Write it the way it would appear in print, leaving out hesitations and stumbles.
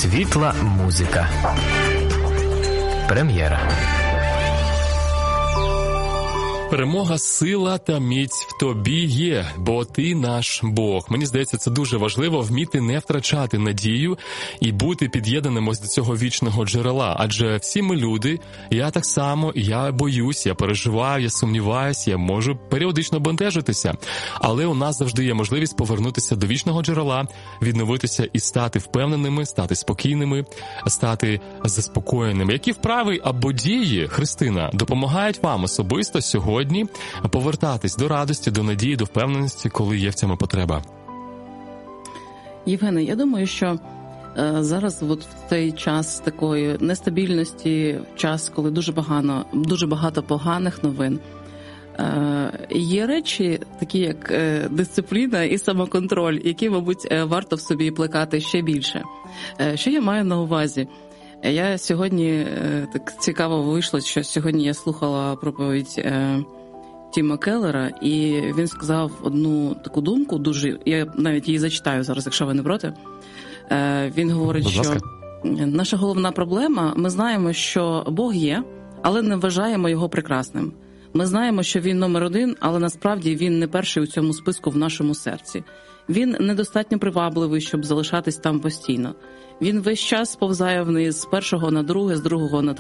Світла музика. Прем'єра. Перемога, сила та міць в тобі є, бо ти наш Бог. Мені здається, це дуже важливо — вміти не втрачати надію і бути під'єднаним ось до цього вічного джерела. Адже всі ми люди, я так само, я боюсь, я переживаю, я сумніваюся, я можу періодично бентежитися. Але у нас завжди є можливість повернутися до вічного джерела, відновитися і стати впевненими, стати спокійними, стати заспокоєними. Які вправи або дії, Христина, допомагають вам особисто сьогодні повертатись до радості, до надії, до впевненості, коли є в цьому потреба? Євгене, я думаю, що зараз от в цей час такої нестабільності, час, коли дуже багато поганих новин, є речі, такі як дисципліна і самоконтроль, які, мабуть, варто в собі плекати ще більше. Що я маю на увазі? Я сьогодні, так цікаво вийшло, що сьогодні я слухала проповідь Тіма Келлера, і він сказав одну таку думку, дуже, я навіть її зачитаю зараз, якщо ви не проти. Він говорить, що наша головна проблема, ми знаємо, що Бог є, але не вважаємо його прекрасним. Ми знаємо, що він номер один, але насправді він не перший у цьому списку в нашому серці. Він недостатньо привабливий, щоб залишатись там постійно. Він весь час сповзає вниз з першого на друге, з другого на